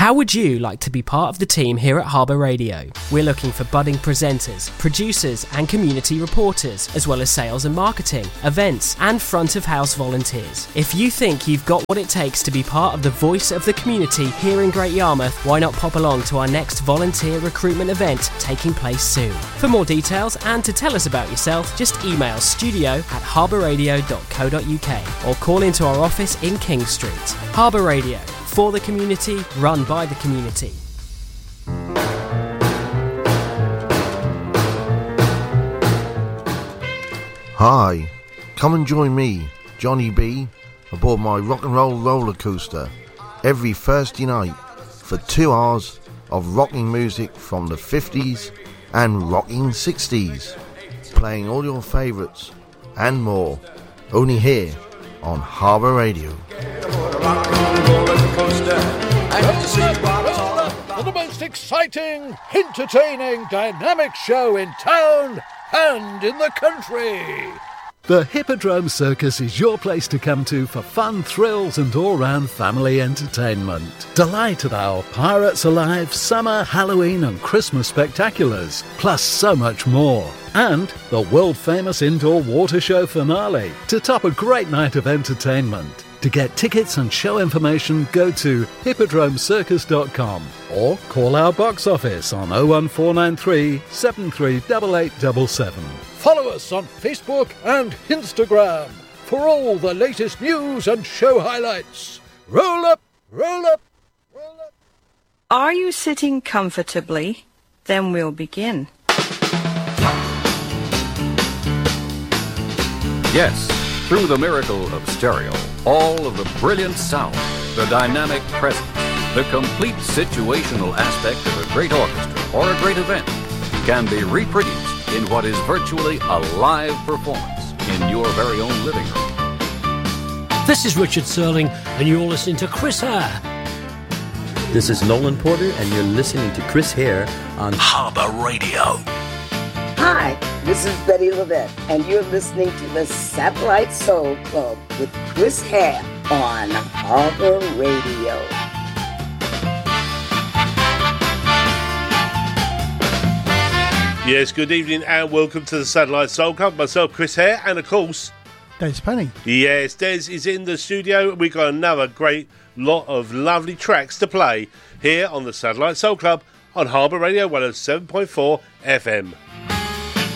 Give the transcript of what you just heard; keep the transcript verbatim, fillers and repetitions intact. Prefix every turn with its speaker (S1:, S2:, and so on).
S1: How would you like to be part of the team here at Harbour Radio? We're looking for budding presenters, producers and community reporters, as well as sales and marketing, events and front of house volunteers. If you think you've got what it takes to be part of the voice of the community here in Great Yarmouth, why not pop along to our next volunteer recruitment event taking place soon? For more details and to tell us about yourself, just email studio at harbour radio dot co dot uk or call into our office in King Street. Harbour Radio, for the community, run by the community.
S2: Hi, come and join me, Johnny B, aboard my rock and roll roller coaster every Thursday night for two hours of rocking music from the fifties and rocking sixties, playing all your favourites and more, only here on Harbour Radio.
S3: For the most exciting, entertaining, dynamic show in town and in the country.
S4: The Hippodrome Circus is your place to come to for fun, thrills and all-round family entertainment. Delight at our Pirates Alive, Summer, Halloween and Christmas spectaculars, plus so much more. And the world-famous indoor water show finale to top a great night of entertainment. To get tickets and show information, go to hippodrome circus dot com or call our box office on oh one four nine three, seven three eight eight seven seven.
S3: Follow us on Facebook and Instagram for all the latest news and show highlights. Roll up, roll up, roll up.
S5: Are you sitting comfortably? Then we'll begin.
S6: Yes, through the miracle of stereo, all of the brilliant sound, the dynamic presence, the complete situational aspect of a great orchestra or a great event can be reproduced in what is virtually a live performance in your very own living room.
S7: This is Richard Serling, and you're listening to Chris Hare.
S8: This is Nolan Porter, and you're listening to Chris Hare on
S7: Harbour Radio.
S9: Hi, this is Betty Levette, and you're listening to the Satellite Soul Club with Chris Hare on Harbour Radio.
S10: Yes, good evening and welcome to the Satellite Soul Club. Myself, Chris Hare, and of course,
S11: Des Penny.
S10: Yes, Des is in the studio. We've got another great lot of lovely tracks to play here on the Satellite Soul Club on Harbour Radio one oh seven point four F M.